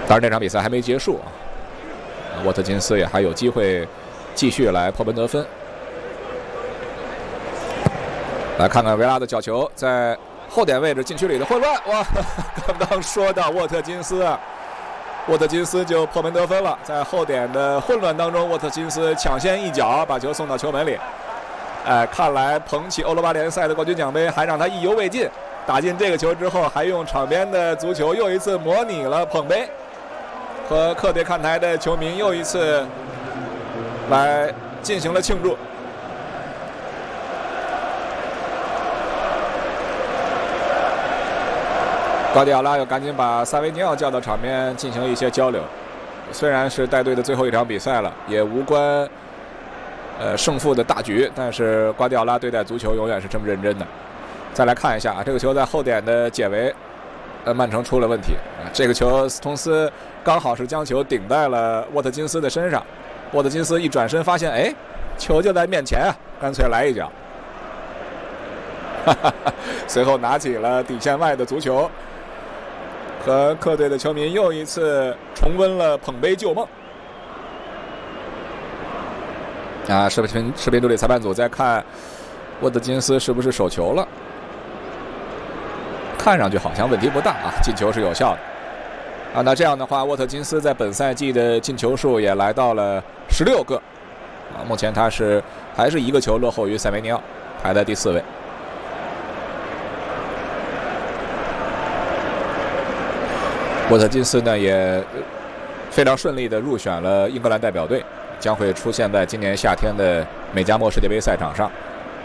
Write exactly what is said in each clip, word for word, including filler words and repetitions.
当然，这场比赛还没结束啊，沃特金斯也还有机会继续来破门得分。来看看维拉的角球在后点位置禁区里的混乱，哇！刚刚说到沃特金斯啊，沃特金斯就破门得分了，在后点的混乱当中，沃特金斯抢先一脚把球送到球门里。哎，看来捧起欧罗巴联赛的冠军奖杯还让他意犹未尽。打进这个球之后，还用场边的足球又一次模拟了捧杯，和客队看台的球迷又一次来进行了庆祝。瓜迪奥拉又赶紧把萨维尼奥叫到场边进行一些交流。虽然是带队的最后一场比赛了，也无关呃胜负的大局，但是瓜迪奥拉对待足球永远是这么认真的。再来看一下啊，这个球在后点的解围，呃，曼城出了问题。这个球斯通斯刚好是将球顶在了沃特金斯的身上，沃特金斯一转身发现，哎，球就在面前啊，干脆来一脚。哈哈哈，随后拿起了底线外的足球。和客队的球迷又一次重温了捧杯旧梦。啊，视频视频助理裁判组在看沃特金斯是不是手球了，看上去好像问题不大啊，进球是有效的。啊，那这样的话，沃特金斯在本赛季的进球数也来到了十六个。啊，目前他是还是一个球落后于塞维尼奥，排在第四位。沃特金斯呢也非常顺利地入选了英格兰代表队，将会出现在今年夏天的美加墨世界杯赛场上。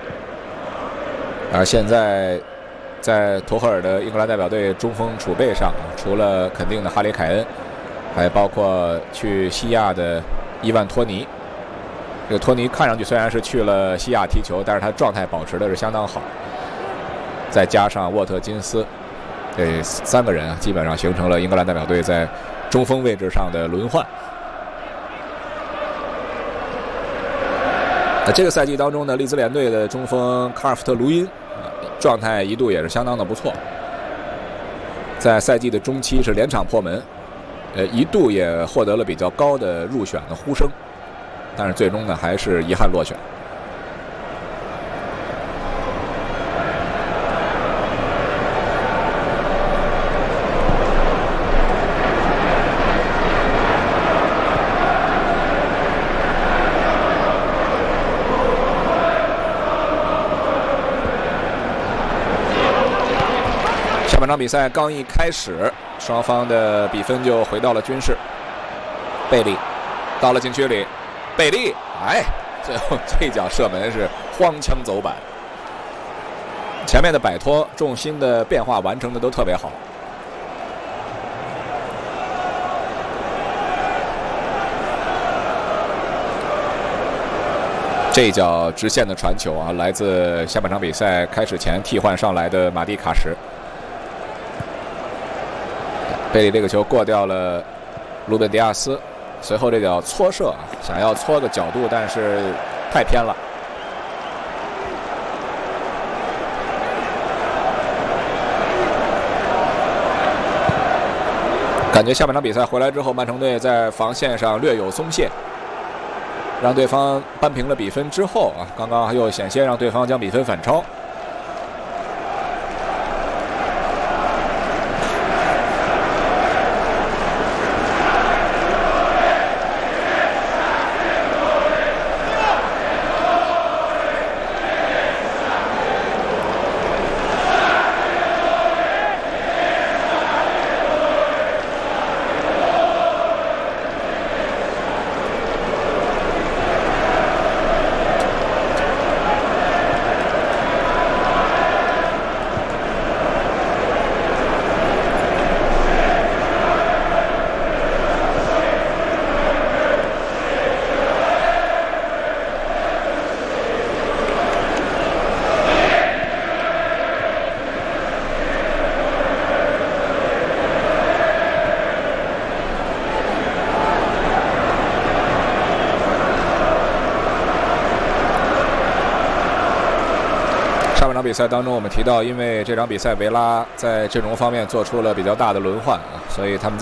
而现在在图赫尔的英格兰代表队中锋储备上，除了肯定的哈里凯恩，还包括去西亚的伊万托尼。这个托尼看上去虽然是去了西亚踢球，但是他状态保持的是相当好。再加上沃特金斯。这三个人啊，基本上形成了英格兰代表队在中锋位置上的轮换。那这个赛季当中呢，利兹联队的中锋卡尔福特卢因状态一度也是相当的不错，在赛季的中期是连场破门，呃，一度也获得了比较高的入选的呼声，但是最终呢还是遗憾落选。本场比赛刚一开始，双方的比分就回到了均势。贝利到了禁区里，贝利，哎，最后这脚射门是荒腔走板，前面的摆脱、重心的变化完成的都特别好。这一脚直线的传球啊，来自下半场比赛开始前替换上来的马蒂卡什。贝利这个球过掉了鲁本迪亚斯，随后这脚搓射啊，想要搓个角度，但是太偏了。感觉下半场比赛回来之后，曼城队在防线上略有松懈，让对方扳平了比分之后啊，刚刚又险些让对方将比分反超。比赛当中，我们提到，因为这场比赛维拉在阵容方面做出了比较大的轮换啊，所以他们在